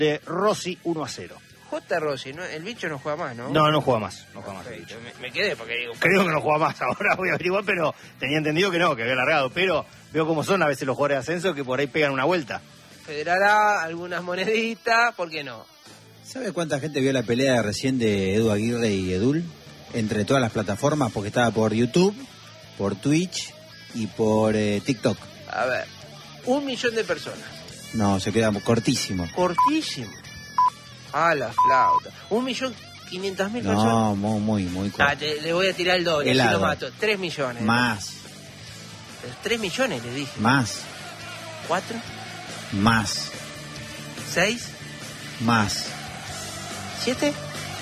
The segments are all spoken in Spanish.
de Rossi 1-0. J. Rossi, ¿no? El bicho no juega más, ¿no? No juega más. No juega más el Perfecto, bicho. me quedé porque digo... Creo que no juega más, ahora voy a averiguar, pero tenía entendido que no, que había largado. Pero veo cómo son a veces los jugadores de ascenso que por ahí pegan una vuelta. Federará algunas moneditas, ¿por qué no? ¿Sabe cuánta gente vio la pelea recién de Edu Aguirre y Edul? Entre todas las plataformas, porque estaba por YouTube, por Twitch y por TikTok. A ver, 1 millón de personas. No, se queda cortísimo. Cortísimo. A la flauta. 1.500.000 personas. No, muy corto. Le voy a tirar el doble, así Helado. lo mato. 3 millones. Más. 3 millones le dije. Más. 4, Más. 6, Más. 7.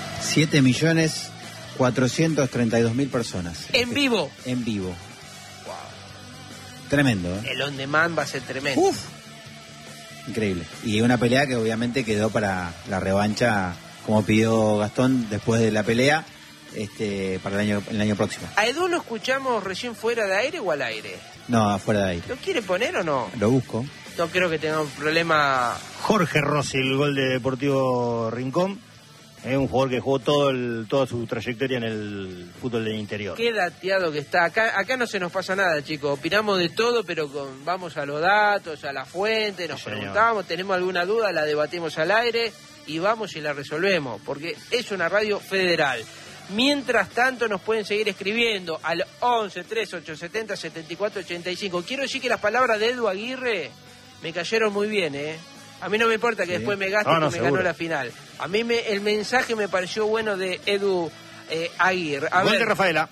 7.432.000 personas. En vivo. En vivo. Wow. Tremendo, ¿eh? El on demand va a ser tremendo. Uf. Increíble. Y una pelea que obviamente quedó para la revancha, como pidió Gastón después de la pelea, para el año próximo. ¿A Edu lo escuchamos recién fuera de aire o al aire? No, afuera de aire. ¿Lo quiere poner o no? Lo busco. No creo que tenga un problema. Jorge Rossi, el gol de Deportivo Rincón. Es un jugador que jugó toda su trayectoria en el fútbol del interior. Qué dateado que está. Acá no se nos pasa nada, chicos. Opinamos de todo, pero vamos a los datos, a la fuente, nos preguntamos, tenemos alguna duda, la debatimos al aire y vamos y la resolvemos, porque es una radio federal. Mientras tanto nos pueden seguir escribiendo al 11 3870 7485. Quiero decir que las palabras de Edu Aguirre me cayeron muy bien, ¿eh? A mí no me importa que después me gaste me ganó la final. A mí el mensaje me pareció bueno de Edu Aguirre. Gol de Rafaela.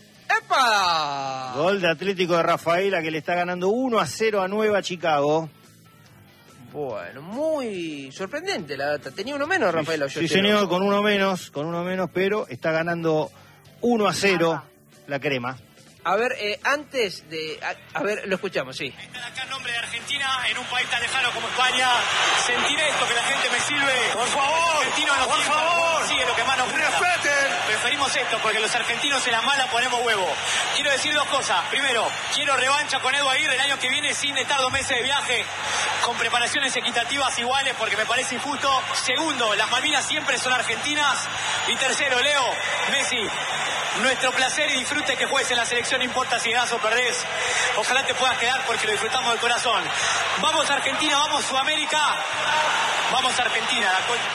¡Epa! Gol de Atlético de Rafaela que le está ganando 1-0 a Nueva Chicago. Bueno, muy sorprendente la data. Tenía uno menos, Rafaela. Sí, señor, con uno menos, pero está ganando 1-0 la crema. A ver, antes de... A ver, lo escuchamos, sí. Estar acá en nombre de Argentina, en un país tan lejano como España, sentir esto, que la gente me sirve. Por favor, por favor. Sigue lo que más nos gusta. Preferimos esto, porque los argentinos en la mala ponemos huevo. Quiero decir dos cosas. Primero, quiero revancha con Edu Aguirre el año que viene sin estar 2 meses de viaje, con preparaciones equitativas iguales, porque me parece injusto. Segundo, las Malvinas siempre son argentinas. Y tercero, Leo, Messi, nuestro placer y disfrute que juegues en la selección, no importa si ganás o perdés. Ojalá te puedas quedar porque lo disfrutamos de corazón. Vamos Argentina, vamos Sudamérica, vamos Argentina.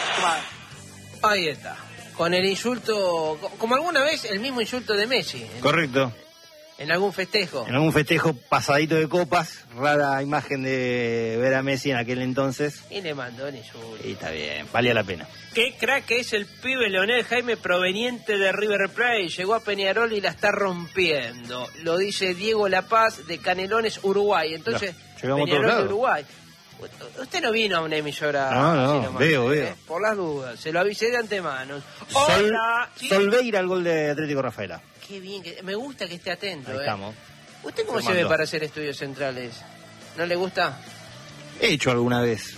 Ahí está. Con el insulto, como alguna vez, el mismo insulto de Messi. Correcto. En algún festejo. En algún festejo pasadito de copas, rara imagen de ver a Messi en aquel entonces. Y le mandó el insulto. Y está bien, valía la pena. Qué crack es el pibe Leonel Jaime, proveniente de River Plate. Llegó a Peñarol y la está rompiendo. Lo dice Diego La Paz de Canelones, Uruguay. Entonces, llegamos Peñarol todos de lados. Uruguay. Usted no vino a una emisora. No, así nomás, veo. Por las dudas, se lo avisé de antemano. Sol, Hola. ¿Sí? Solveira, el gol de Atlético Rafaela. Qué bien, me gusta que esté atento. Ahí estamos. ¿Usted cómo se ve para hacer estudios centrales? ¿No le gusta? He hecho alguna vez.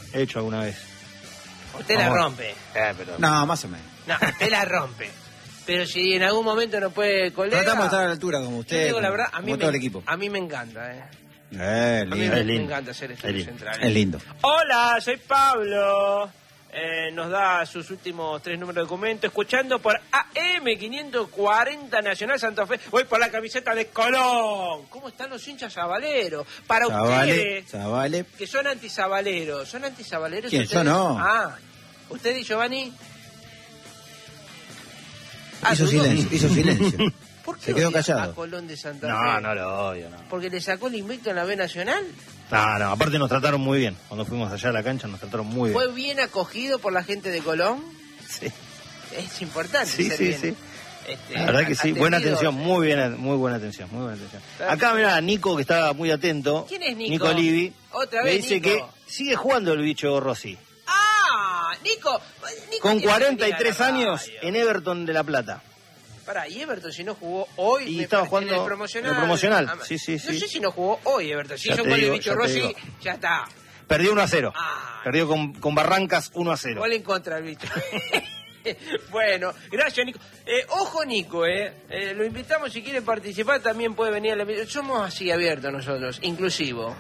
Usted la rompe. Pero... No, más o menos. No, usted la rompe. Pero si en algún momento no puede, colega... Tratamos de estar a la altura como usted, Yo digo la como, verdad, como todo el equipo. A mí me encanta, lindo. A mí me encanta hacer estudios centrales. Es lindo. Hola, soy Pablo. Nos da sus últimos 3 números de documento. Escuchando por AM 540 Nacional Santa Fe. Voy por la camiseta de Colón. ¿Cómo están los hinchas sabaleros? Para ustedes, que son antisabaleros. ¿Son antisabaleros? ¿Quién? Ustedes? Yo no. Ah, ¿usted y Giovanni? Hizo silencio. ¿Por qué Se quedó odias callado. a Colón de Santa Fe? No lo odio, no. ¿Porque le sacó el invicto en la B Nacional? No, aparte nos trataron muy bien. Cuando fuimos allá a la cancha nos trataron muy bien. ¿Fue bien acogido por la gente de Colón? Sí. Es importante. Sí. La verdad que sí, buena atención, muy buena atención. Acá mirá, Nico, que está muy atento. ¿Quién es Nico? Nico Olivi. Otra me vez, dice Nico. que sigue jugando el bicho Rossi. ¡Ah! Nico Con tiene que 43 venir a la años radio. en Everton de La Plata. Pará, y Everton si no jugó hoy... Y estaba jugando en el promocional. en el promocional. Sí. No sé si no jugó hoy Everton. Si Ya hizo te gol de digo, bicho ya te Rossi, digo. ya está. Perdió 1-0. Ah. Perdió con Barrancas 1-0. Gol en contra el bicho. Bueno, gracias Nico. Ojo Nico, lo invitamos si quiere participar, también puede venir a la... Somos así abiertos nosotros, inclusivo.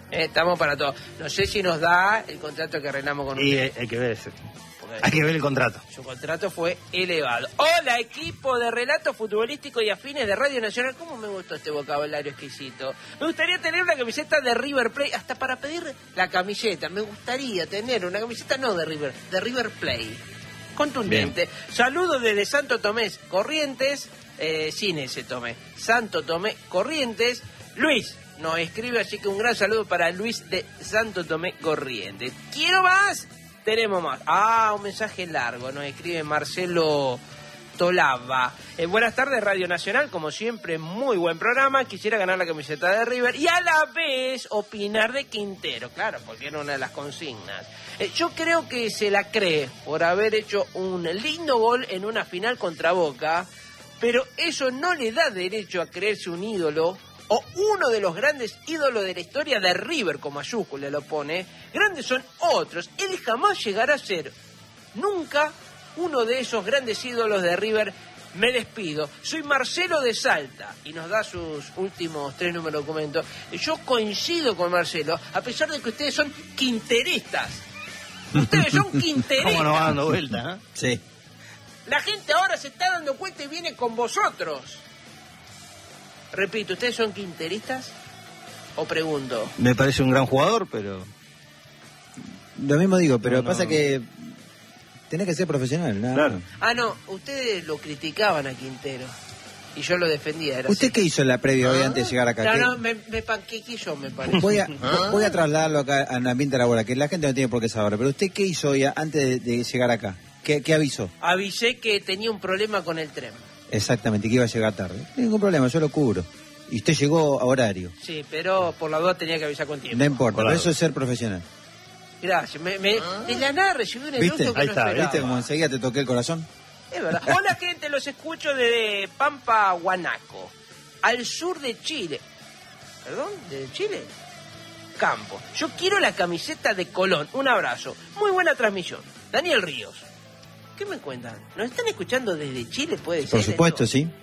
Estamos para todo. No sé si nos da el contrato que arreglamos con Y usted. hay que ver ese. Hay que ver el contrato. Su contrato fue elevado. Hola, equipo de relatos futbolísticos y afines de Radio Nacional. ¿Cómo me gustó este vocabulario exquisito? Me gustaría tener una camiseta de River Plate, hasta para pedir la camiseta. Me gustaría tener una camiseta, no de River Plate. Contundente. Bien. Saludos desde Santo Tomé, Corrientes, sin ese Tomé. Santo Tomé, Corrientes. Luis nos escribe, así que un gran saludo para Luis de Santo Tomé, Corrientes. ¿Quiero más? Tenemos más. Un mensaje largo. Nos escribe Marcelo Tolava. Buenas tardes, Radio Nacional. Como siempre, muy buen programa. Quisiera ganar la camiseta de River y a la vez opinar de Quintero. Claro, porque era una de las consignas. Yo creo que se la cree por haber hecho un lindo gol en una final contra Boca, pero eso no le da derecho a creerse un ídolo o uno de los grandes ídolos de la historia de River, con mayúscula lo pone. Grandes son otros. Él jamás llegará a ser nunca uno de esos grandes ídolos de River. Me despido. Soy Marcelo de Salta y nos da sus últimos 3 números de documento. Yo coincido con Marcelo, a pesar de que ustedes son quinteristas. Ustedes son quinteristas. ¿Cómo nos va dando vuelta? ¿Eh? Sí. La gente ahora se está dando cuenta y viene con vosotros. Repito, ¿ustedes son quinteristas? ¿O pregunto? Me parece un gran jugador, pero... Lo mismo digo, pero pasa que tenés que ser profesional, ¿no? Claro. No, ustedes lo criticaban a Quintero y yo lo defendía. Era ¿Usted así. qué hizo en la previa hoy antes de llegar acá? No, me panquequé yo, me parece. Voy a trasladarlo acá al ambiente laboral, que la gente no tiene por qué saber, pero ¿usted qué hizo hoy antes de llegar acá? ¿Qué avisó? Avisé que tenía un problema con el tren. Exactamente, que iba a llegar tarde. No hay ningún problema, yo lo cubro. Y usted llegó a horario. Sí, pero por la duda tenía que avisar con tiempo. No importa, pero eso es ser profesional. Gracias. De la nada recibí un elogio que Ahí no está, esperaba. ¿viste cómo enseguida te toqué el corazón? Es verdad. Hola, gente, los escucho desde Pampa, Huanaco, al sur de Chile. ¿Perdón? ¿De Chile? Campo. Yo quiero la camiseta de Colón. Un abrazo. Muy buena transmisión. Daniel Ríos. ¿Qué me cuentan? ¿Nos están escuchando desde Chile? ¿Puede ser? Por supuesto, esto? sí.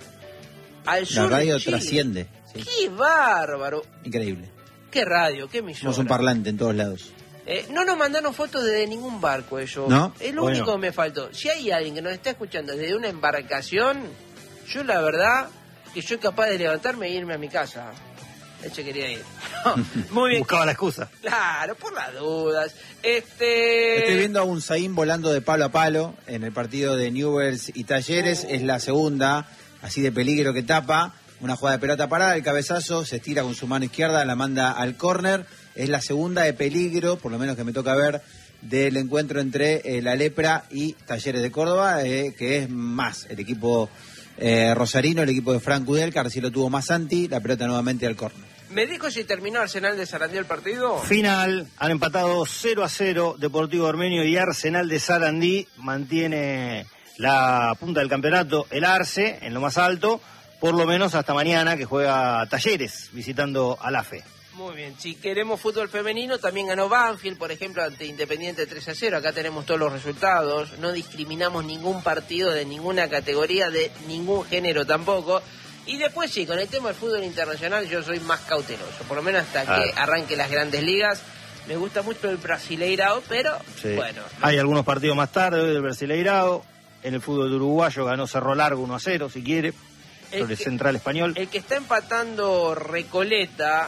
Al sur La radio de Chile. trasciende. Sí. ¡Qué bárbaro! Increíble. ¡Qué radio! ¡Qué emisora! Somos un parlante en todos lados. No nos mandaron fotos de ningún barco ellos. ¿No? Es lo Bueno. único que me faltó. Si hay alguien que nos está escuchando desde una embarcación, yo la verdad que soy capaz de levantarme e irme a mi casa. Él se quería ir. Muy bien. Buscaba la excusa. Claro, por las dudas. Estoy viendo a un Zayn volando de palo a palo en el partido de Newell's y Talleres. Es la segunda, así de peligro que tapa. Una jugada de pelota parada, el cabezazo, se estira con su mano izquierda, la manda al córner. Es la segunda de peligro, por lo menos que me toca ver, del encuentro entre la Lepra y Talleres de Córdoba, que es más el equipo rosarino, el equipo de Frank Udelca, recién lo tuvo más Santi, la pelota nuevamente al córner. ¿Me dijo si terminó Arsenal de Sarandí el partido? Final, han empatado 0-0 Deportivo Armenio y Arsenal de Sarandí mantiene la punta del campeonato, el Arce, en lo más alto, por lo menos hasta mañana que juega Talleres visitando a la Fe. Muy bien, si queremos fútbol femenino, también ganó Banfield, por ejemplo, ante Independiente 3-0. Acá tenemos todos los resultados, no discriminamos ningún partido de ninguna categoría, de ningún género tampoco. Y después sí, con el tema del fútbol internacional yo soy más cauteloso, por lo menos hasta que arranque las grandes ligas. Me gusta mucho el Brasileirao, pero Sí. bueno. Hay algunos partidos más tarde hoy del Brasileirao. En el fútbol uruguayo ganó Cerro Largo 1-0, si quiere, sobre Central Español. El que está empatando Recoleta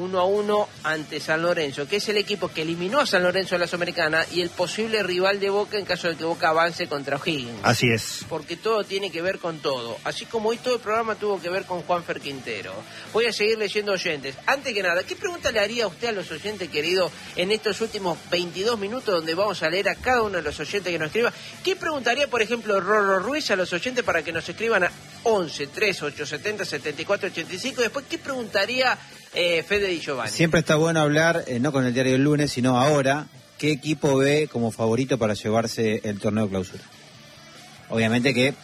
1-1 ante San Lorenzo, que es el equipo que eliminó a San Lorenzo en la Sudamericana y el posible rival de Boca en caso de que Boca avance contra O'Higgins. Así es. Porque todo tiene que ver con todo. Así como hoy todo el programa tuvo que ver con Juanfer Quintero. Voy a seguir leyendo oyentes. Antes que nada, ¿qué pregunta le haría a usted a los oyentes, querido, en estos últimos 22 minutos donde vamos a leer a cada uno de los oyentes que nos escriba? ¿Qué preguntaría, por ejemplo, Rorro Ruiz a los oyentes para que nos escriban a 11 3 870 74 85? Después, ¿qué preguntaría Fede Di Giovanni? Siempre está bueno hablar, no con el diario del lunes, sino ahora, ¿qué equipo ve como favorito para llevarse el torneo de clausura? Obviamente que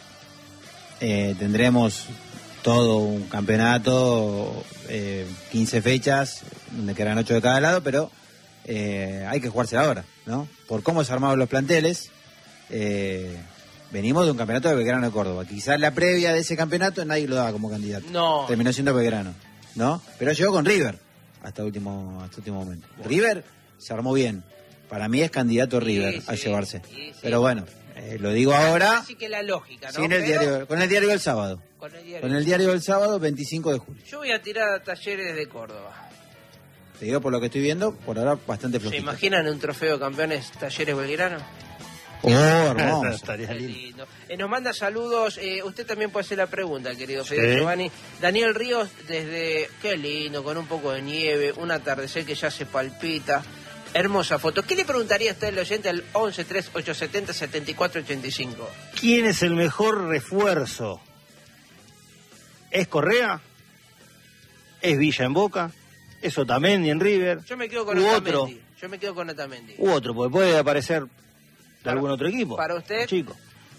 tendremos todo un campeonato, 15 fechas, donde quedan 8 de cada lado, pero hay que jugarse ahora, ¿no? Por cómo se armaron los planteles, venimos de un campeonato de Belgrano de Córdoba. Quizás la previa de ese campeonato nadie lo daba como candidato. No. Terminó siendo Belgrano, ¿no? Pero llegó con River. hasta último momento. River se armó bien. Para mí es candidato River a llevarse. Sí. Pero bueno, lo digo ahora. Así que la lógica, ¿no? Con el diario del sábado. Con el diario del sábado, 25 de julio. Yo voy a tirar a Talleres de Córdoba. Te digo por lo que estoy viendo, por ahora bastante flojito. ¿Se imaginan un trofeo de campeones Talleres Belgrano? Oh, hermoso. Estaría lindo. Nos manda saludos. Usted también puede hacer la pregunta, querido Fede Giovanni. Daniel Ríos, desde. Qué lindo, con un poco de nieve, un atardecer que ya se palpita. Hermosa foto. ¿Qué le preguntaría a usted al oyente al 11-3870-7485? ¿Quién es el mejor refuerzo? ¿Es Correa? ¿Es Villa en Boca? ¿Es Otamendi en River? Yo me quedo con Otamendi. U otro, porque puede aparecer de algún otro equipo. ¿Para usted? Chico.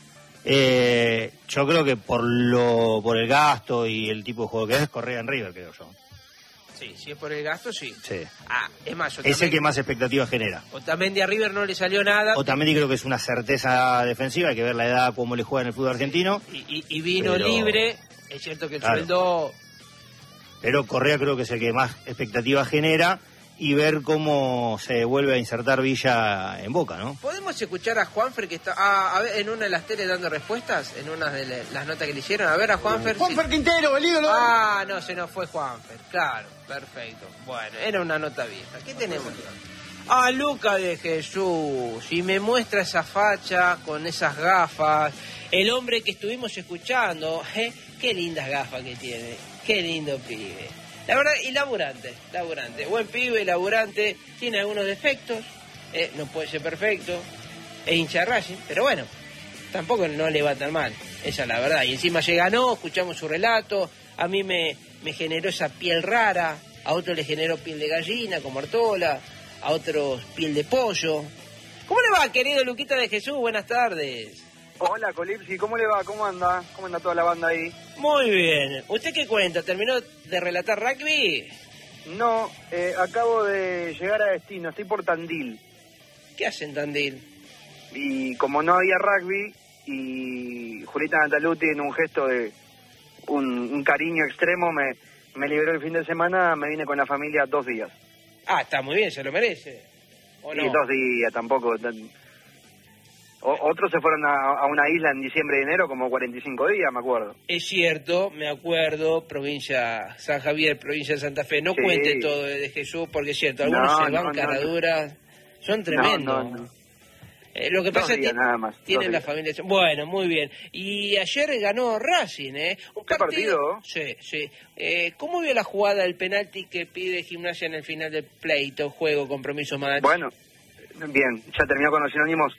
Yo creo que por el gasto y el tipo de juego que es, Correa en River, creo yo. Sí, si es por el gasto, sí. Es más, Otamendi, es el que más expectativas genera. Otamendi a River no le salió nada. Otamendi creo que es una certeza defensiva, hay que ver la edad, cómo le juega en el fútbol argentino. Y vino libre, es cierto que el sueldo... Pero Correa creo que es el que más expectativas genera y ver cómo se vuelve a insertar Villa en Boca, ¿no? ¿Podemos escuchar a Juanfer que está a ver, en una de las teles dando respuestas? En una de las notas que le hicieron. A ver a Juanfer. Juanfer Quintero, el ídolo. No, se nos fue Juanfer. Claro, perfecto. Bueno, era una nota vieja. ¿Qué tenemos? Luca de Jesús. Y me muestra esa facha con esas gafas. El hombre que estuvimos escuchando. Qué lindas gafas que tiene. Qué lindo pibe. La verdad, y laburante. Buen pibe, laburante. Tiene algunos defectos. No puede ser perfecto. Es hincha de Racing, pero bueno, tampoco no le va tan mal. Esa es la verdad. Y encima ganó, escuchamos su relato. A mí me generó esa piel rara. A otro le generó piel de gallina, como Artola. A otros piel de pollo. ¿Cómo le va, querido Luquita de Jesús? Buenas tardes. Hola, Colipsi, ¿cómo le va? ¿Cómo anda? ¿Cómo anda toda la banda ahí? Muy bien. ¿Usted qué cuenta? ¿Terminó de relatar rugby? No, acabo de llegar a destino, estoy por Tandil. ¿Qué hacen Tandil? Y como no había rugby, y Julita Nataluti en un gesto de un cariño extremo me liberó el fin de semana, me vine con la familia 2 días. Está muy bien, se lo merece. ¿O no? Y 2 días tampoco. Otros se fueron a una isla en diciembre y enero como 45 días, me acuerdo. Es cierto, me acuerdo, provincia San Javier, provincia de Santa Fe. No cuente todo de Jesús, porque es cierto, algunos se van caraduras, son tremendos. No. Lo que pasa es que tienen la días. familia... Bueno, muy bien. Y ayer ganó Racing, Un ¿Qué partido? Sí. ¿Cómo vio la jugada del penalti que pide Gimnasia en el final del pleito, juego, compromiso más? Bueno, bien, ya terminó con los sinónimos.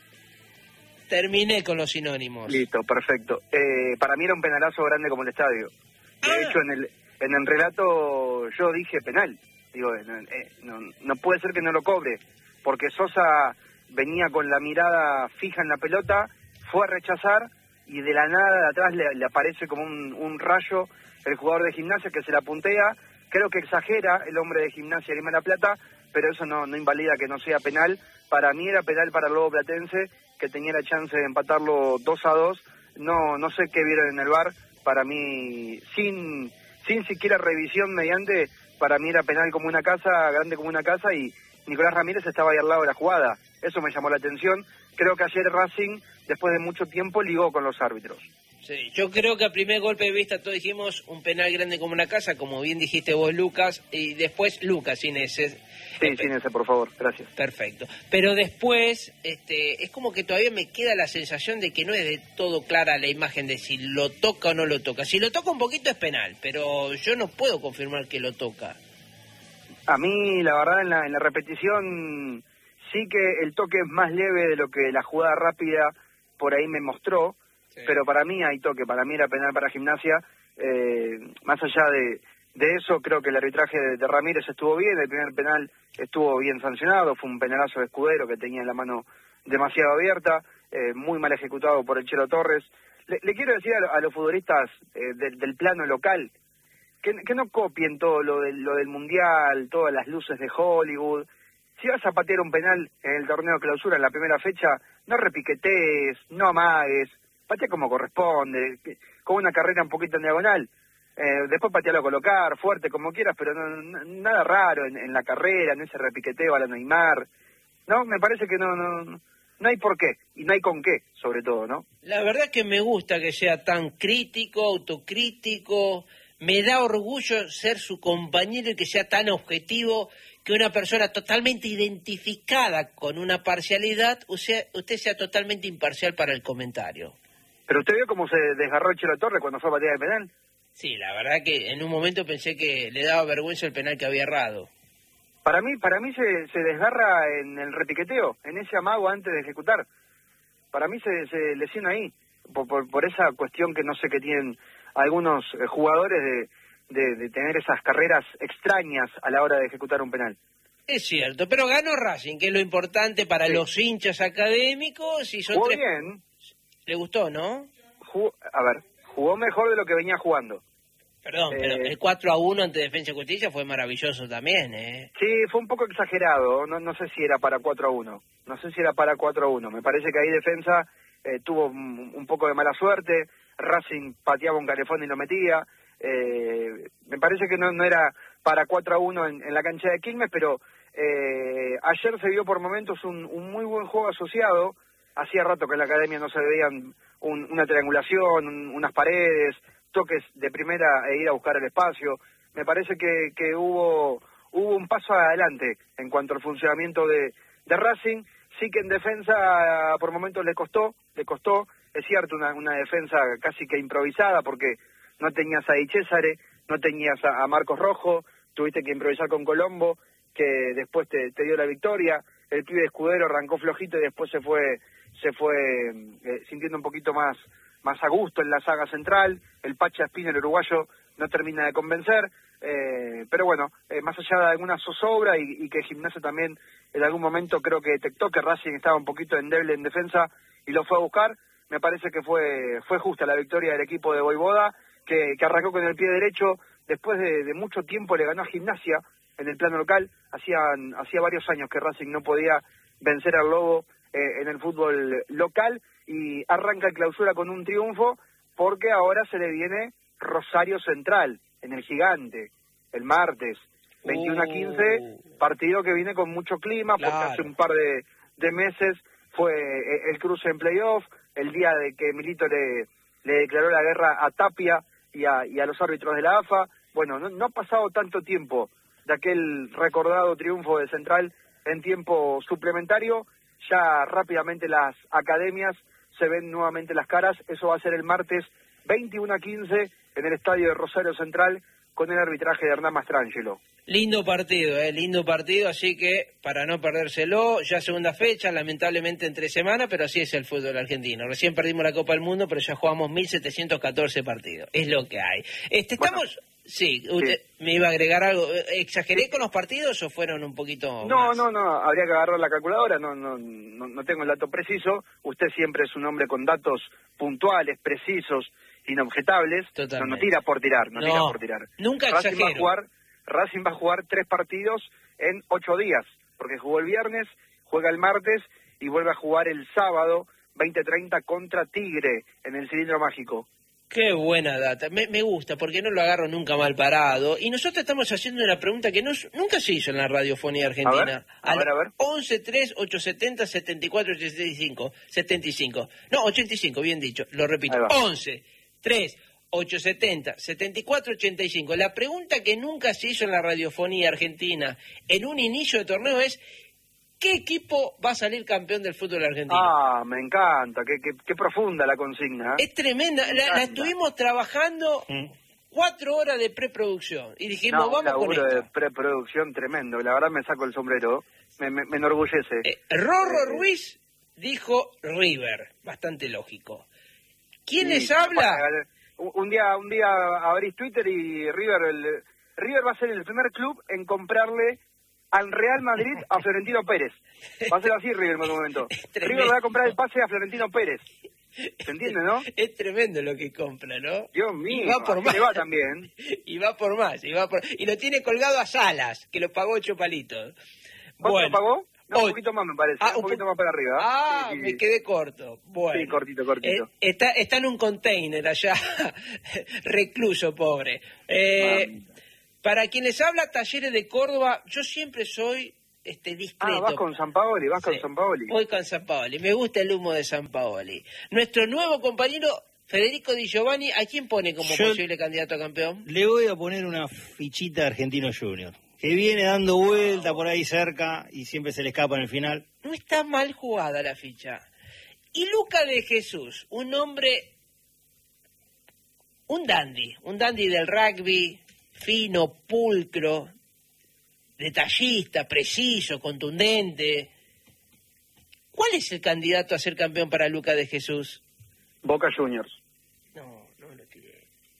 Terminé con los sinónimos. Listo, perfecto. Para mí era un penalazo grande como el estadio. De hecho, en el relato yo dije penal. Digo, no puede ser que no lo cobre, porque Sosa venía con la mirada fija en la pelota, fue a rechazar y de la nada de atrás le aparece como un rayo el jugador de Gimnasia que se la puntea. Creo que exagera el hombre de Gimnasia Lima La Plata, pero eso no invalida que no sea penal. Para mí era penal para el Lobo Platense, que tenía la chance de empatarlo 2-2. No sé qué vieron en el VAR. Para mí, sin siquiera revisión mediante, para mí era penal como una casa, grande como una casa, y Nicolás Ramírez estaba ahí al lado de la jugada. Eso me llamó la atención. Creo que ayer Racing, después de mucho tiempo, ligó con los árbitros. Sí, yo creo que a primer golpe de vista todos dijimos un penal grande como una casa, como bien dijiste vos, Lucas, y después Lucas, sin ese. Sí, sin ese, por favor, gracias. Perfecto. Pero después, es como que todavía me queda la sensación de que no es de todo clara la imagen de si lo toca o no lo toca. Si lo toca un poquito es penal, pero yo no puedo confirmar que lo toca. A mí, la verdad, en la repetición, sí que el toque es más leve de lo que la jugada rápida por ahí me mostró. Sí. Pero para mí hay toque, para mí era penal para Gimnasia. Más allá de eso, creo que el arbitraje de Ramírez estuvo bien, el primer penal estuvo bien sancionado, fue un penalazo de Escudero que tenía la mano demasiado abierta, muy mal ejecutado por el Chelo Torres. Le quiero decir a los futbolistas del plano local que no copien todo lo del Mundial, todas las luces de Hollywood. Si vas a patear un penal en el torneo clausura en la primera fecha, no repiquetees, no amagues, patea como corresponde, con una carrera un poquito en diagonal. Después patearlo a colocar, fuerte, como quieras, pero nada raro en la carrera, en ese repiqueteo a la Neymar. No, me parece que no hay por qué, y no hay con qué, sobre todo, ¿no? La verdad que me gusta que sea tan crítico, autocrítico. Me da orgullo ser su compañero y que sea tan objetivo, que una persona totalmente identificada con una parcialidad, usted sea totalmente imparcial para el comentario. ¿Pero usted vio cómo se desgarró el Chelo Torres cuando fue a patear el penal? Sí, la verdad que en un momento pensé que le daba vergüenza el penal que había errado. Para mí se desgarra en el repiqueteo, en ese amago antes de ejecutar. Para mí se lesiona ahí, por esa cuestión que no sé qué tienen algunos jugadores de tener esas carreras extrañas a la hora de ejecutar un penal. Es cierto, pero ganó Racing, que es lo importante para los hinchas académicos. Y son jugó bien. ¿Le gustó, no? Jugó mejor de lo que venía jugando. Perdón, pero el 4-1 ante Defensa y Justicia fue maravilloso también, ¿eh? Sí, fue un poco exagerado, no sé si era para 4-1. No sé si era para 4-1. Me parece que ahí Defensa tuvo un poco de mala suerte. Racing pateaba un calefón y lo metía. Me parece que no era para 4-1 en la cancha de Quilmes, pero ayer se vio por momentos un muy buen juego asociado. Hacía rato que en la academia no se veían una triangulación, unas paredes, toques de primera e ir a buscar el espacio. Me parece que hubo un paso adelante en cuanto al funcionamiento de Racing. Sí que en defensa por momentos le costó. Es cierto, una defensa casi que improvisada, porque no tenías a Di Cesare, no tenías a Marcos Rojo, tuviste que improvisar con Colombo, que después te dio la victoria. El pibe de Escudero arrancó flojito y después se fue sintiendo un poquito más a gusto en la saga central. El Pacha Espino, el uruguayo, no termina de convencer, pero bueno, más allá de alguna zozobra y que Gimnasia también en algún momento creo que detectó que Racing estaba un poquito endeble en defensa y lo fue a buscar. Me parece que fue justa la victoria del equipo de Voivoda, que arrancó con el pie derecho. Después de mucho tiempo le ganó a Gimnasia en el plano local. Hacía varios años que Racing no podía vencer al Lobo en el fútbol local, y arranca el Clausura con un triunfo, porque ahora se le viene Rosario Central en el Gigante el martes 21-15, partido que viene con mucho clima, porque hace un par de meses fue el cruce en playoff, el día de que Milito le declaró la guerra a Tapia y a los árbitros de la AFA. Bueno, no ha pasado tanto tiempo de aquel recordado triunfo de Central en tiempo suplementario. Ya rápidamente las academias se ven nuevamente las caras. Eso va a ser el martes 21-15 en el estadio de Rosario Central, con el arbitraje de Hernán Mastrangelo. Lindo partido, así que para no perdérselo, ya segunda fecha, lamentablemente entre semana, pero así es el fútbol argentino. Recién perdimos la Copa del Mundo, pero ya jugamos 1.714 partidos, es lo que hay. Estamos... Bueno. Sí, usted me iba a agregar algo. ¿Exageré con los partidos o fueron un poquito más? No, habría que agarrar la calculadora, no tengo el dato preciso. Usted siempre es un hombre con datos puntuales, precisos, inobjetables. No tira por tirar, tira por tirar. Nunca exagero. Racing va a jugar 3 partidos en 8 días, porque jugó el viernes, juega el martes y vuelve a jugar el sábado 20:30 contra Tigre en el Cilindro Mágico. Qué buena data, me gusta, porque no lo agarro nunca mal parado. Y nosotros estamos haciendo una pregunta que nunca se hizo en la radiofonía argentina. A ver. 11-3-870-74-85. No, 85, bien dicho, lo repito. 11-3-870-74-85. La pregunta que nunca se hizo en la radiofonía argentina en un inicio de torneo es: ¿qué equipo va a salir campeón del fútbol argentino? Me encanta, qué profunda la consigna. Es tremenda, la estuvimos trabajando 4 horas de preproducción y dijimos, vamos con esto. De preproducción tremendo, la verdad me saco el sombrero, me enorgullece. Rorro Ruiz dijo River, bastante lógico. ¿Quién les habla? Un día abrís Twitter y River va a ser el primer club en comprarle al Real Madrid a Florentino Pérez. Va a ser así River en un momento. River va a comprar el pase a Florentino Pérez. ¿Se entiende, no? Es tremendo lo que compra, ¿no? Dios mío, y va por más. Le va también. Y va por más, y lo tiene colgado a Salas, que lo pagó 8 palitos. ¿Cuánto lo pagó? No, un poquito más me parece, un poquito más para arriba. Sí. Me quedé corto. Bueno. Sí, cortito. Está en un container allá, recluso, pobre. Para quienes habla Talleres de Córdoba, yo siempre soy discreto. Vas con Sampaoli, con Sampaoli. Voy con Sampaoli, me gusta el humo de Sampaoli. Nuestro nuevo compañero Federico Di Giovanni, ¿a quién pone como posible candidato a campeón? Le voy a poner una fichita de Argentino Junior, que viene dando vuelta por ahí cerca y siempre se le escapa en el final. No está mal jugada la ficha. Y Luca de Jesús, un hombre, un dandy del rugby, fino, pulcro, detallista, preciso, contundente. ¿Cuál es el candidato a ser campeón para Luca de Jesús? Boca Juniors. No lo tiré.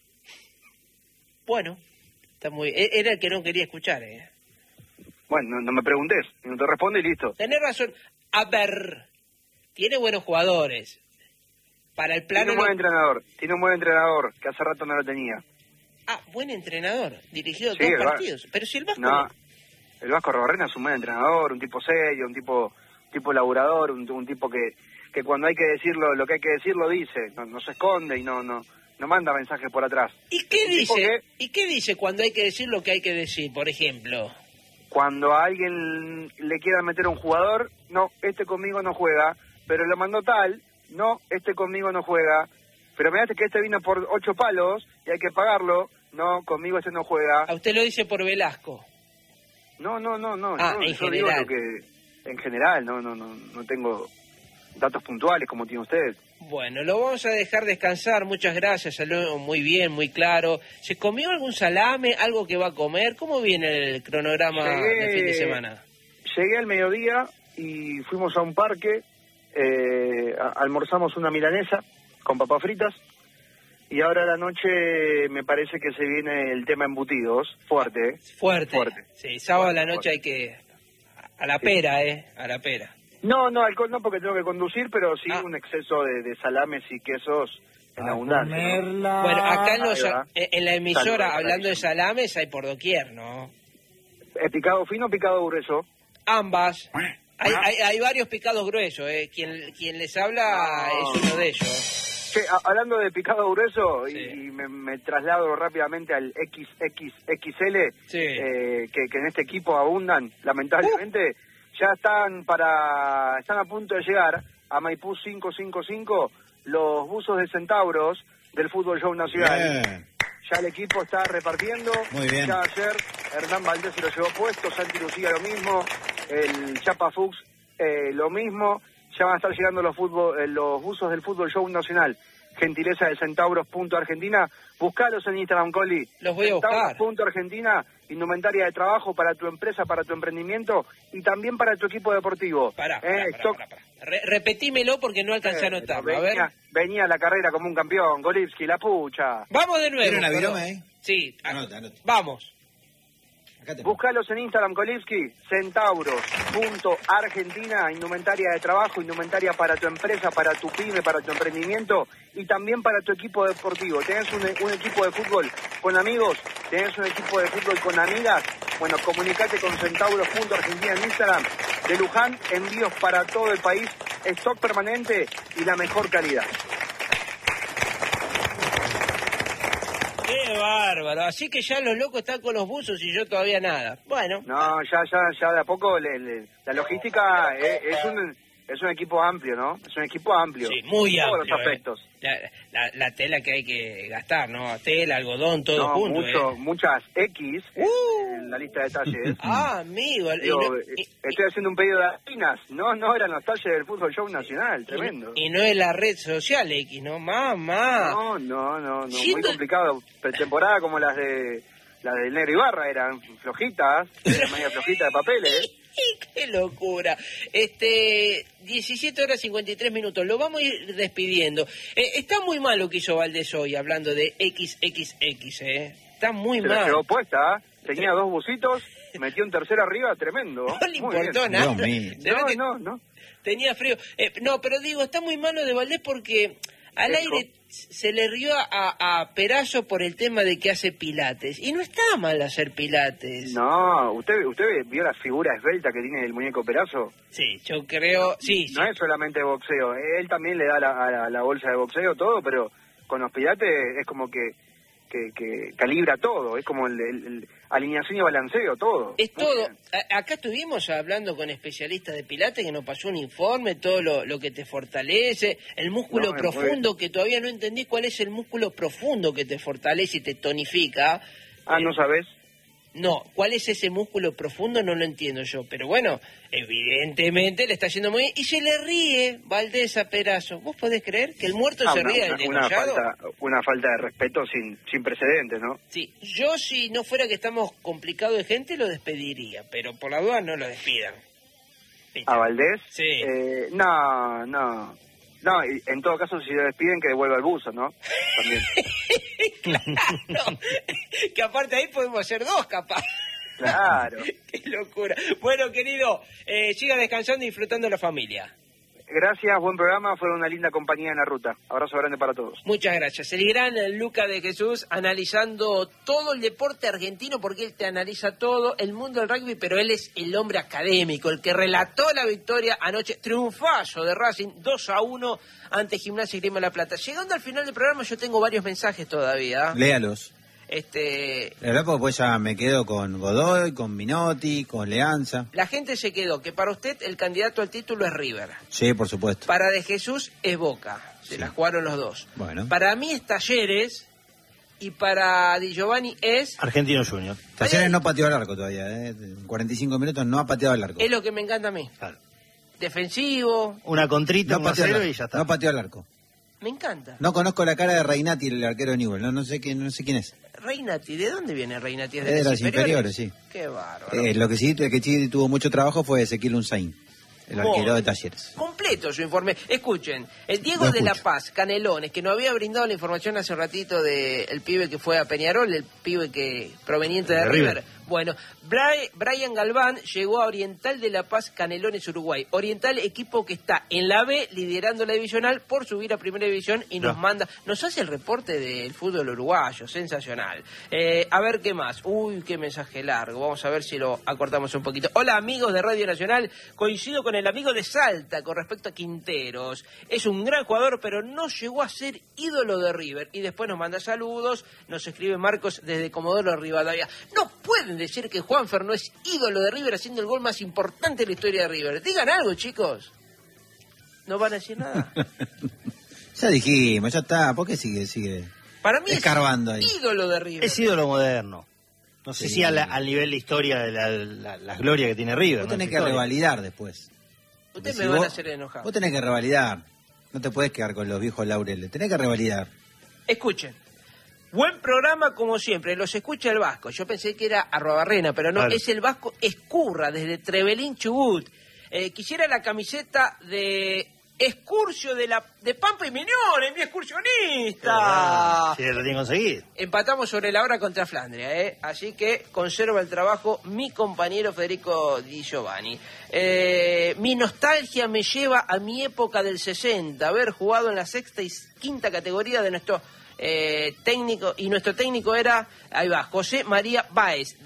Bueno, era el que no quería escuchar, Bueno, no me preguntes, no te respondo y listo. Tenés razón. A ver, tiene buenos jugadores. Para el plano... Tiene un buen entrenador, que hace rato no lo tenía. Buen entrenador, dirigido 2 partidos. Pero si el Vasco... No, el Vasco Robarrena es un buen entrenador, un tipo serio, un tipo laburador, un tipo que cuando hay que decirlo, lo que hay que decir lo dice, no se esconde y no manda mensajes por atrás. ¿Y qué dice? ¿Y qué dice cuando hay que decir lo que hay que decir, por ejemplo? Cuando a alguien le quieran meter a un jugador, no, conmigo no juega, pero lo mandó tal, no, conmigo no juega, pero mirate que vino por 8 palos y hay que pagarlo, no, conmigo no juega. ¿A usted lo dice por Velasco? No, en yo digo general. lo que en general, no tengo datos puntuales como tiene usted. Bueno, lo vamos a dejar descansar, muchas gracias, salió muy bien, muy claro. ¿Se comió algún salame, algo que va a comer? ¿Cómo viene el cronograma de fin de semana? Llegué al mediodía y fuimos a un parque, almorzamos una milanesa con papas fritas y ahora a la noche me parece que se viene el tema embutidos, fuerte. Fuerte. Sí, sábado a la noche hay que... A la pera, a la pera. No, alcohol no, porque tengo que conducir, pero sí un exceso de salames y quesos en abundancia, ¿no? Bueno, acá en la emisora, hablando de salames, hay por doquier, ¿no? ¿Picado fino o picado grueso? Ambas. Hay varios picados gruesos, Quien les habla es uno de ellos. Che, hablando de picado grueso, sí. y me traslado rápidamente al XXXL, sí. Que en este equipo abundan, lamentablemente... Ya están a punto de llegar a Maipú 555 los buzos de Centauros del Fútbol Show Nacional. Bien. Ya el equipo está repartiendo. Muy bien. Ya ayer Hernán Valdés se lo llevó puesto, Santi Lucía lo mismo, el Chapa Fuchs lo mismo. Ya van a estar llegando los buzos del Fútbol Show Nacional. Gentileza de Centauros.Argentina. Buscalos en Instagram, Coli. Los voy a buscar. Centauros.Argentina, indumentaria de trabajo para tu empresa, para tu emprendimiento y también para tu equipo deportivo. Pará. Repetímelo porque no alcancé a anotarlo. Venía a la carrera como un campeón, Golivsky, la pucha. Vamos de nuevo. ¿Tiene una viroma ahí? Sí. Anota. Vamos. Búscalos en Instagram, Kolivsky, Centauros.Argentina, indumentaria de trabajo, indumentaria para tu empresa, para tu pyme, para tu emprendimiento y también para tu equipo deportivo. ¿Tenés un equipo de fútbol con amigos? ¿Tenés un equipo de fútbol con amigas? Bueno, comunicate con Centauros.Argentina en Instagram. De Luján, envíos para todo el país, stock permanente y la mejor calidad. ¡Qué bárbaro! Así que ya los locos están con los buzos y yo todavía nada. Bueno. No, ya de a poco la logística es un equipo amplio, ¿no? Es un equipo amplio. Sí, muy amplio. Todos los aspectos. La tela que hay que gastar, ¿no? Tela, algodón, todo junto. Muchas X en la lista de talles. Amigo. Estoy haciendo un pedido de harina. No eran los talles del Fútbol Show Nacional, tremendo. Y no es la red social X, ¿no? Mamá. No. Muy complicado. Pretemporada como las del Negro Ibarra eran flojitas, media flojitas de papeles. ¡Qué locura! 17 horas 53 minutos. Lo vamos a ir despidiendo. Está muy mal lo que hizo Valdés hoy, hablando de XXX, Está muy mal. Se la llevó puesta, tenía 2 busitos, metió un tercero arriba, tremendo. No le importó nada. No. Tenía frío. No, pero digo, está muy malo de Valdés porque Al aire se le rió a Perazo por el tema de que hace pilates. Y no está mal hacer pilates. No, ¿usted vio la figura esbelta que tiene el muñeco Perazo? Sí, yo creo... Sí, no es solamente boxeo. Él también le da la bolsa de boxeo, todo, pero con los pilates es como que calibra todo. Es como el alineación y balanceo, todo. Es todo. Acá estuvimos hablando con especialistas de pilates que nos pasó un informe, todo lo que te fortalece, el músculo profundo, que todavía no entendí cuál es el músculo profundo que te fortalece y te tonifica. ¿No sabes? No, ¿cuál es ese músculo profundo? No lo entiendo yo. Pero bueno, evidentemente le está yendo muy bien. Y se le ríe Valdés a Perazo. ¿Vos podés creer que el muerto se ríe del degollado? Una falta de respeto sin precedentes, ¿no? Sí, yo si no fuera que estamos complicados de gente lo despediría, pero por la duda no lo despidan. ¿A Valdés? Sí. No, y en todo caso si lo despiden que devuelva el buzo, ¿no? También. Claro, que aparte ahí podemos ser dos capaz. Claro. Qué locura. Bueno, querido, siga descansando y disfrutando de la familia. Gracias, buen programa, fue una linda compañía en la ruta. Abrazo grande para todos. Muchas gracias. El gran Luca de Jesús analizando todo el deporte argentino, porque él te analiza todo el mundo del rugby, pero él es el hombre académico, el que relató la victoria anoche, triunfazo de Racing 2-1 ante Gimnasia y Grima de la Plata. Llegando al final del programa yo tengo varios mensajes todavía. Léalos. La verdad, porque pues ya me quedo con Godoy, con Minotti, con Leanza. La gente se quedó que para usted el candidato al título es River. Sí, por supuesto. Para De Jesús es Boca. Se la jugaron los dos. Bueno. Para mí es Talleres y para Di Giovanni es... Argentino Junior. Talleres no pateó al arco todavía, En 45 minutos no ha pateado al arco. Es lo que me encanta a mí. Claro. Defensivo. Una contrita, un 0 y ya está. No pateó al arco. Me encanta. No conozco la cara de Reinati, el arquero de Newell. No sé quién es. Reinati, ¿de dónde viene Reinati? ¿Es de las inferiores? Sí. Qué bárbaro. Lo que sí tuvo mucho trabajo fue Ezequiel Unzaín, el arquero de Talleres. Completo su informe. Escuchen, el Diego de La Paz, Canelones, que nos había brindado la información hace un ratito del pibe que fue a Peñarol, el pibe que proveniente de River. Bueno, Brian Galván llegó a Oriental de La Paz, Canelones, Uruguay. Oriental, equipo que está en la B, liderando la divisional por subir a Primera División y nos hace el reporte del fútbol uruguayo, sensacional. A ver qué más. Uy, qué mensaje largo. Vamos a ver si lo acortamos un poquito. Hola, amigos de Radio Nacional. Coincido con el amigo de Salta con respecto a Quinteros. Es un gran jugador, pero no llegó a ser ídolo de River. Y después nos manda saludos. Nos escribe Marcos desde Comodoro Rivadavia. No pueden decir que Juanfer no es ídolo de River haciendo el gol más importante de la historia de River. Digan algo, chicos. ¿No van a decir nada? Ya dijimos, ya está. ¿Por qué sigue para mí escarbando ahí? Ídolo de River. Es ídolo moderno. No sé si al nivel de historia de la gloria que tiene River. Vos tenés que revalidar después. Ustedes me van a hacer enojar. Vos tenés que revalidar. No te podés quedar con los viejos laureles. Tenés que revalidar. Escuchen. Buen programa como siempre, los escucha el Vasco. Yo pensé que era Arrobarrena, pero no, es el Vasco Escurra, desde Trevelín, Chubut. Quisiera la camiseta de Excursio de Pampa y Miñones, mi excursionista. Sí, lo tiene que conseguir. Empatamos sobre la hora contra Flandria, así que conserva el trabajo mi compañero Federico Di Giovanni. Mi nostalgia me lleva a mi época del 60, haber jugado en la sexta y quinta categoría de nuestro técnico, y nuestro técnico era, ahí va, José María Báez,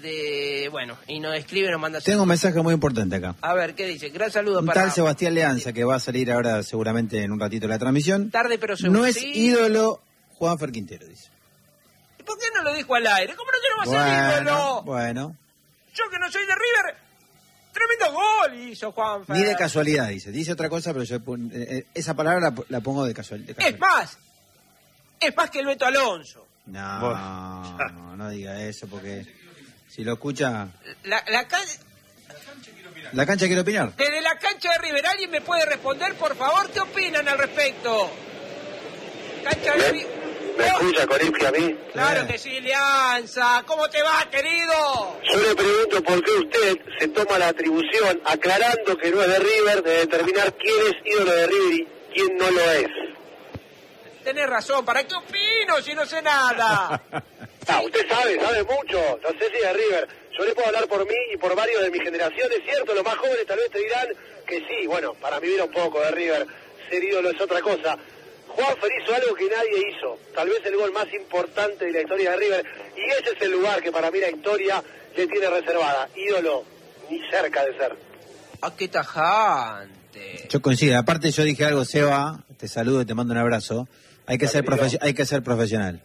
y nos escribe, nos manda... Tengo un mensaje muy importante acá. A ver, ¿qué dice? Gran saludo para... tal Sebastián Leanza, que va a salir ahora seguramente en un ratito la transmisión. Tarde pero seguro. No es ídolo Juanfer Quintero, dice. ¿Y por qué no lo dijo al aire? ¿Cómo no que no va a ser ídolo? Bueno. Yo que no soy de River... Tremendo gol hizo Juanfer. Ni de casualidad, dice. Dice otra cosa, pero yo esa palabra la pongo de casualidad. Es más que el Beto Alonso. No diga eso, porque si lo escucha... La cancha quiere opinar. Desde la cancha de River, ¿alguien me puede responder, por favor? ¿Qué opinan al respecto? Cancha de River... ¿Me escucha, Corinti, a mí? Claro que sí, Leanza. ¿Cómo te va, querido? Yo le pregunto por qué usted se toma la atribución, aclarando que no es de River, de determinar quién es ídolo de River y quién no lo es. Tenés razón, ¿para qué opino si no sé nada? Usted sabe mucho, no sé si es de River. Yo le puedo hablar por mí y por varios de mi generación, es cierto, los más jóvenes tal vez te dirán que sí, bueno, para mí era un poco de River, ser ídolo es otra cosa. Juanfer hizo algo que nadie hizo, tal vez el gol más importante de la historia de River, y ese es el lugar que para mí la historia le tiene reservada. Ídolo, ni cerca de ser. ¡Ah, qué tajante! Yo coincido, aparte yo dije algo, Seba, te saludo y te mando un abrazo. Hay que ser profesional. Hay que ser profesional.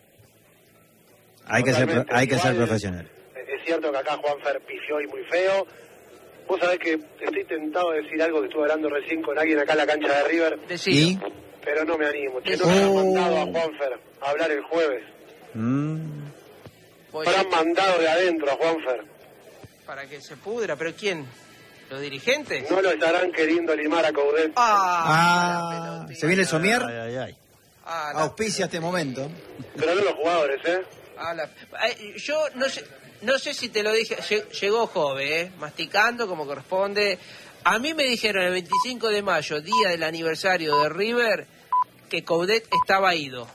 Es cierto que acá Juanfer pifió y muy feo. Vos sabés que estoy tentado de decir algo que estuve hablando recién con alguien acá en la cancha de River. ¿Y? Pero no me animo. No me han mandado a Juanfer a hablar el jueves. Habrán mandado de adentro a Juanfer. Para que se pudra, ¿pero quién? ¿Los dirigentes? No lo estarán queriendo limar a Coudet. ¿Se viene el somier? Ay. Auspicia este momento. Pero no los jugadores, Yo no sé si te lo dije, llegó Jove, masticando como corresponde. A mí me dijeron el 25 de mayo, día del aniversario de River, que Coudet estaba ido.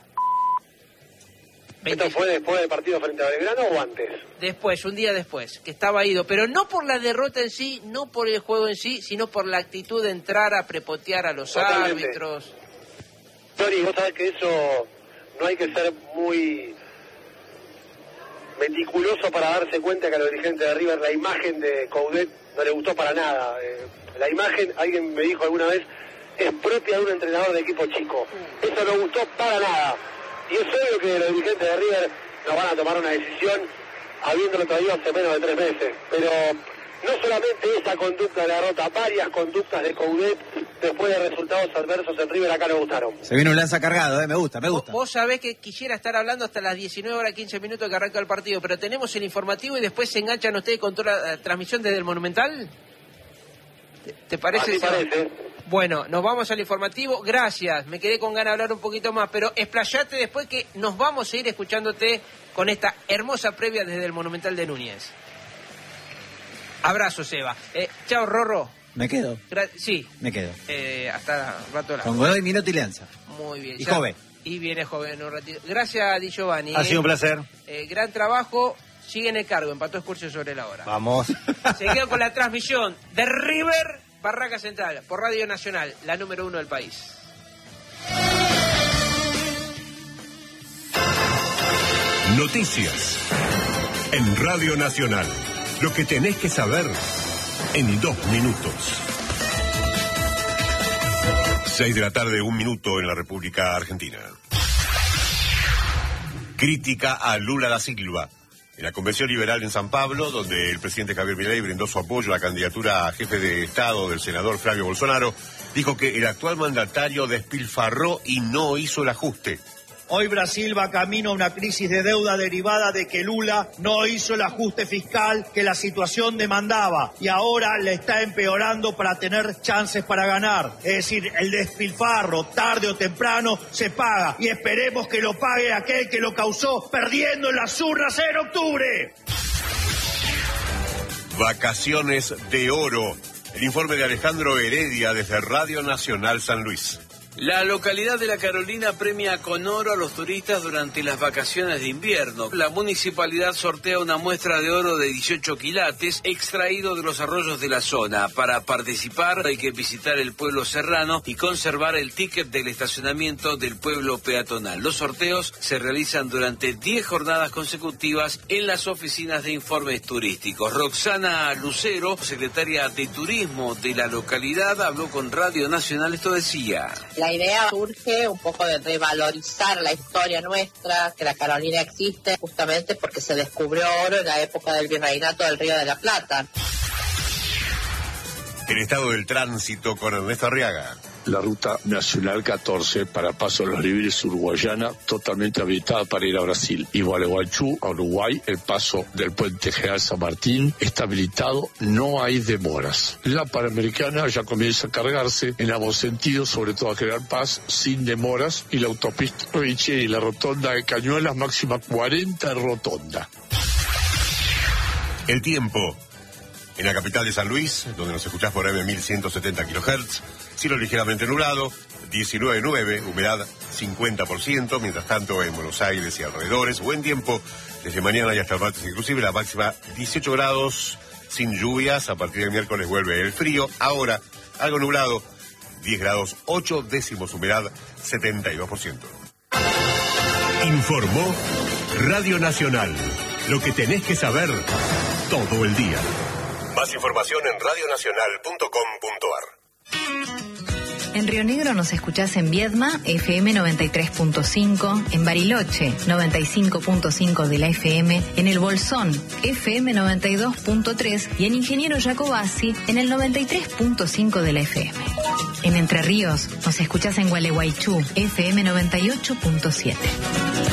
¿Esto fue después del partido frente a Belgrano o antes? Después, un día después, que estaba ido, pero no por la derrota en sí, no por el juego en sí, sino por la actitud de entrar a prepotear a los árbitros. Tony, vos sabés que eso no hay que ser muy meticuloso para darse cuenta que a los dirigentes de River la imagen de Coudet no le gustó para nada. La imagen, alguien me dijo alguna vez, es propia de un entrenador de equipo chico. Eso no gustó para nada. Y es obvio que los dirigentes de River no van a tomar una decisión habiéndolo todavía hace menos de 3 meses. Pero no solamente esa conducta de la derrota, varias conductas de Coudet después de resultados adversos en River acá no gustaron. Se viene un lanza cargado, me gusta. Vos sabés que quisiera estar hablando hasta las 19:15 que arranca el partido, pero tenemos el informativo y después se enganchan ustedes con toda la transmisión desde el Monumental. ¿Te parece? Así parece. Bueno, nos vamos al informativo. Gracias, me quedé con ganas de hablar un poquito más, pero explayate después que nos vamos a seguir escuchándote con esta hermosa previa desde el Monumental de Núñez. Abrazo, Seba. Chao, Rorro. ¿Me quedo? Sí. Me quedo. Hasta rato. Con Godoy, Minotti y Leanza. Muy bien. Y Jove. Y viene Jove en un ratito. Gracias, Di Giovanni. Ha sido un placer. Gran trabajo. Sigue en el cargo. Empató Excursio sobre la hora. Vamos. Se quedó con la transmisión de River Barraca Central por Radio Nacional, la número 1 del país. Noticias en Radio Nacional. Lo que tenés que saber en 2 minutos. 6 de la tarde, 1 minuto en la República Argentina. Crítica a Lula da Silva. En la Convención Liberal en San Pablo, donde el presidente Javier Milei brindó su apoyo a la candidatura a jefe de Estado del senador Flavio Bolsonaro, dijo que el actual mandatario despilfarró y no hizo el ajuste. Hoy Brasil va camino a una crisis de deuda derivada de que Lula no hizo el ajuste fiscal que la situación demandaba y ahora le está empeorando para tener chances para ganar. Es decir, el despilfarro, tarde o temprano, se paga y esperemos que lo pague aquel que lo causó perdiendo en las urnas en octubre. Vacaciones de oro. El informe de Alejandro Heredia desde Radio Nacional San Luis. La localidad de La Carolina premia con oro a los turistas durante las vacaciones de invierno. La municipalidad sortea una muestra de oro de 18 quilates extraído de los arroyos de la zona. Para participar hay que visitar el pueblo serrano y conservar el ticket del estacionamiento del pueblo peatonal. Los sorteos se realizan durante 10 jornadas consecutivas en las oficinas de informes turísticos. Roxana Lucero, secretaria de Turismo de la localidad, habló con Radio Nacional. Esto decía: la idea surge un poco de revalorizar la historia nuestra, que la Carolina existe justamente porque se descubrió oro en la época del virreinato del Río de la Plata. El estado del tránsito con Ernesto Arriaga. La ruta nacional 14 para Paso de los Libres uruguayana totalmente habilitada para ir a Brasil. Y Gualeguaychú, a Uruguay, el paso del puente General San Martín está habilitado, no hay demoras. La Panamericana ya comienza a cargarse en ambos sentidos, sobre todo a General Paz, sin demoras. Y la autopista Roiche y la rotonda de Cañuelas, máxima 40 en rotonda. El tiempo. En la capital de San Luis, donde nos escuchás por M1170 kHz, cielo ligeramente nublado, 19.9, humedad 50%, mientras tanto en Buenos Aires y alrededores, buen tiempo desde mañana y hasta el martes inclusive, la máxima 18 grados, sin lluvias, a partir del miércoles vuelve el frío, ahora algo nublado, 10 grados 8 décimos, humedad 72%. Informó Radio Nacional. Lo que tenés que saber todo el día. Más información en radionacional.com.ar. En Río Negro nos escuchás en Viedma, FM 93.5, en Bariloche, 95.5 de la FM, en El Bolsón, FM 92.3 y en Ingeniero Jacobasi, en el 93.5 de la FM. En Entre Ríos nos escuchás en Gualeguaychú, FM 98.7.